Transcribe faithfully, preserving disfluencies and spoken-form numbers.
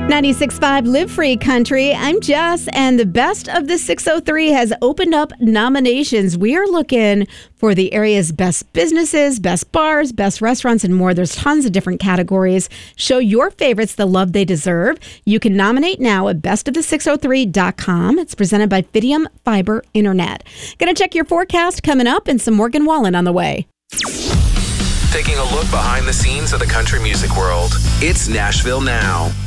ninety-six point five Live Free Country. I'm Jess, and the Best of the six oh three has opened up nominations. We are looking for the area's best businesses, best bars, best restaurants, and more. There's tons of different categories. Show your favorites the love they deserve. You can nominate now at best of the six oh three dot com. It's presented by Fidium Fiber Internet. Going to check your forecast coming up, and some Morgan Wallen on the way. Taking a look behind the scenes of the country music world. It's Nashville Now.